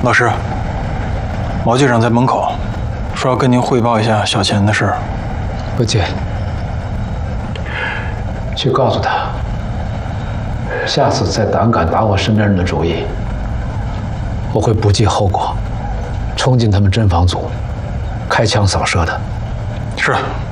老师，毛局长在门口，说要跟您汇报一下小钱的事儿。 不接，去告诉他，下次再胆敢打我身边人的主意，我会不计后果，冲进他们侦防组，开枪扫射他。 是。